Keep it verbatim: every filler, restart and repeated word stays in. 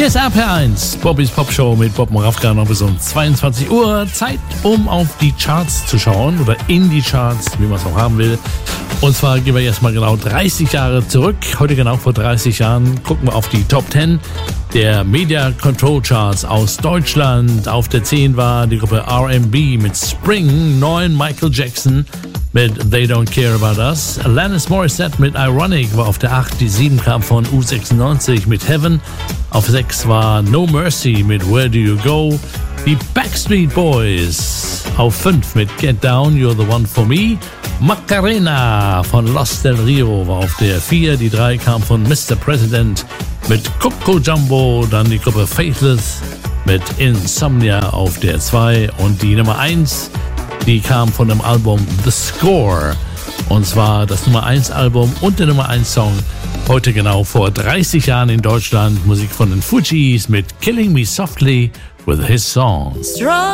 Hier ist R P eins, Bobbys Popshow mit Bob Moravka, noch bis um zweiundzwanzig Uhr. Zeit, um auf die Charts zu schauen oder in die Charts, wie man es auch haben will. Und zwar gehen wir jetzt mal genau dreißig Jahre zurück. Heute genau vor dreißig Jahren gucken wir auf die Top zehn der Media Control Charts aus Deutschland. Auf der zehn war die Gruppe R and B mit Spring, neun Michael Jackson mit They Don't Care About Us. Alanis Morissette mit Ironic war auf der acht, die sieben kam von U sechsundneunzig mit Heaven. Auf sechs war No Mercy mit Where Do You Go. Die Backstreet Boys auf fünf mit Get Down, You're the One for Me. Macarena von Los Del Rio war auf der vier, die drei kam von Mister President mit Coco Jumbo. Dann die Gruppe Faithless mit Insomnia auf der zwei und die Nummer eins, die kam von dem Album The Score. Und zwar das Nummer eins Album und der Nummer eins Song. Heute genau vor dreißig Jahren in Deutschland. Musik von den Fugees mit Killing Me Softly with His Songs.